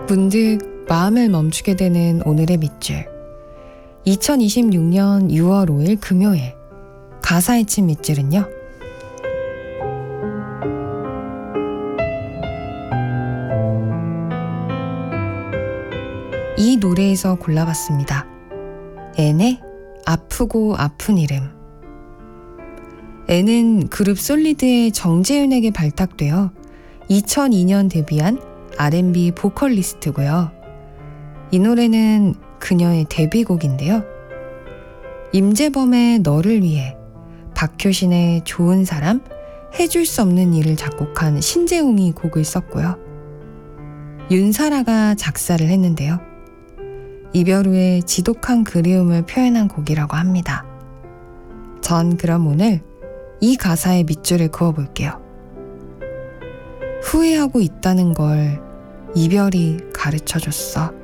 문득 마음을 멈추게 되는 오늘의 밑줄. 2026년 6월 5일 금요일. 가사에 친 밑줄은요. 이 노래에서 골라봤습니다. 앤의 아프고 아픈 이름. 앤은 그룹 솔리드의 정재윤에게 발탁되어 2002년 데뷔한 R&B 보컬리스트고요. 이 노래는 그녀의 데뷔곡인데요. 임재범의 너를 위해, 박효신의 좋은 사람, 해줄 수 없는 일을 작곡한 신재웅이 곡을 썼고요. 윤사라가 작사를 했는데요. 이별 후의 지독한 그리움을 표현한 곡이라고 합니다. 전 그럼 오늘 이 가사의 밑줄을 그어볼게요. 후회하고 있다는 걸 이별이 가르쳐줬어.